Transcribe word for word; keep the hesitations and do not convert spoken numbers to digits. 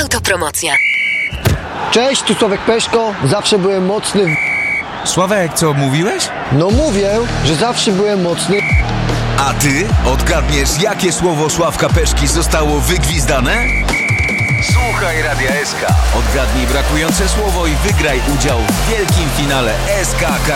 Autopromocja. Cześć, tu Sławek Peszko. Zawsze byłem mocny w... Sławek, co mówiłeś? No mówię, że zawsze byłem mocny. A ty odgadniesz, jakie słowo Sławka Peszki zostało wygwizdane? Słuchaj Radia S K. Odgadnij brakujące słowo i wygraj udział w wielkim finale S K